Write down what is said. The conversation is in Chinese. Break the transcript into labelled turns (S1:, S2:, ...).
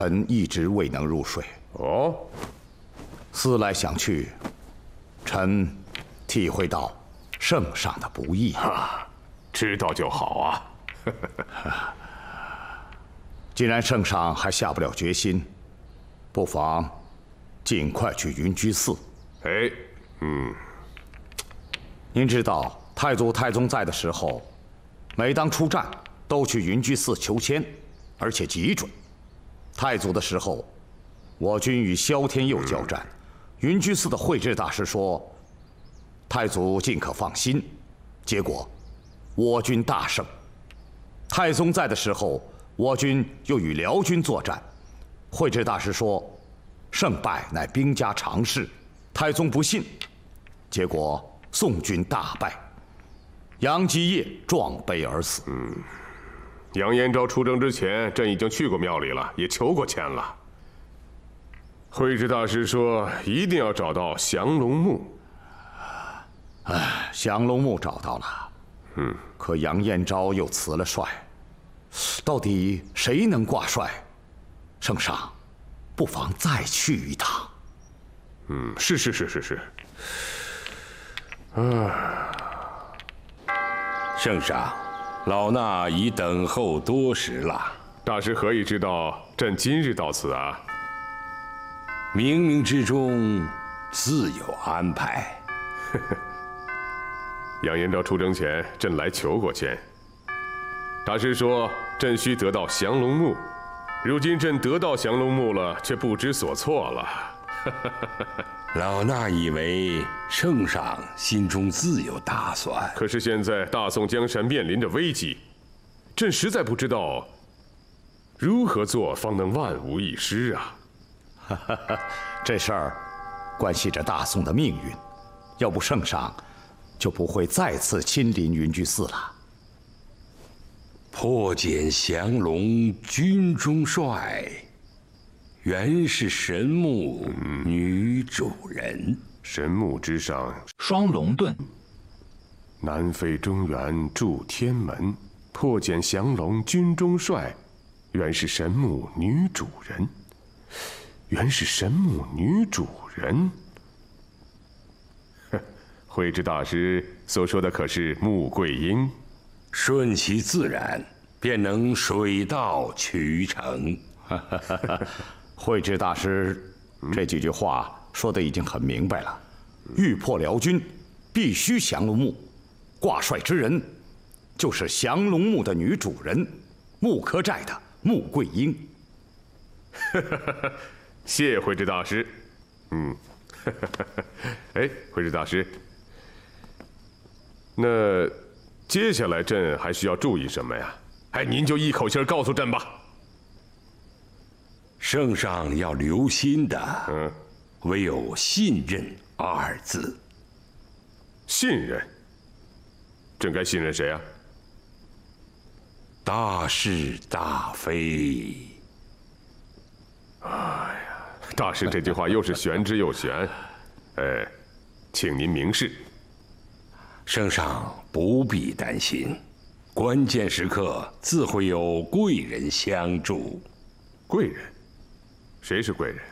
S1: 臣一直未能入睡。
S2: 哦，
S1: 思来想去，臣体会到圣上的不易。
S2: 知道就好啊。
S1: 既然圣上还下不了决心，不妨尽快去云居寺。
S2: 哎，
S1: 您知道太祖太宗在的时候，每当出战都去云居寺求签，而且极准。太祖的时候，我军与萧天佑交战，云居寺的慧智大师说，太祖尽可放心，结果我军大胜。太宗在的时候，我军又与辽军作战，慧智大师说，胜败乃兵家常事，太宗不信，结果宋军大败，杨基业壮悲而死。
S2: 杨延昭出征之前，朕已经去过庙里了，也求过签了。慧智大师说，一定要找到降龙墓。
S1: 降龙墓找到了，可杨延昭又辞了帅，到底谁能挂帅？圣上，不妨再去一趟。
S2: 是。
S3: 圣上，老衲已等候多时了。
S2: 大师何以知道朕今日到此啊？
S3: 冥冥之中自有安排。
S2: 杨延昭出征前，朕来求过签。大师说，朕需得到降龙墓。如今朕得到降龙墓了，却不知所措了。
S3: 老衲以为圣上心中自有打算。
S2: 可是现在大宋江山面临着危机，朕实在不知道如何做方能万无一失啊！
S1: 这事儿关系着大宋的命运，要不圣上就不会再次亲临云居寺了。
S3: 破茧降龙军中帅，原是神木女主人。
S2: 神木之上，
S4: 双龙盾。
S2: 南飞中原驻天门，破茧降龙军中帅，原是神木女主人。原是神木女主人。慧智大师所说的可是穆桂英？
S3: 顺其自然，便能水到渠成。
S1: 慧智大师这几句话说的已经很明白了。欲破辽军，必须降龙墓。挂帅之人，就是降龙墓的女主人，木柯寨的穆桂英。
S2: 谢慧智大师。哎，慧智大师，那接下来朕还需要注意什么呀？哎，您就一口气告诉朕吧。
S3: 圣上要留心的，唯有信任二字。
S2: 信任？朕该信任谁啊？
S3: 大是大非。
S2: 大师这句话又是玄之又玄。请您明示。
S3: 圣上不必担心，关键时刻自会有贵人相助。
S2: 贵人？谁是贵人？